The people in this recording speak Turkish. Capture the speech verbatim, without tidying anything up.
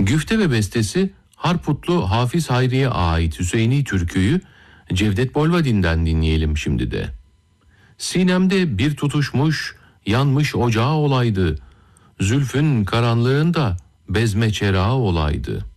Güfte ve bestesi Harputlu Hafız Hayri'ye ait Hüseyini türküyü Cevdet Bolvadin'den dinleyelim şimdi de. Sinemde bir tutuşmuş, yanmış ocağı olaydı. Zülfün karanlığında bezme çerağı olaydı.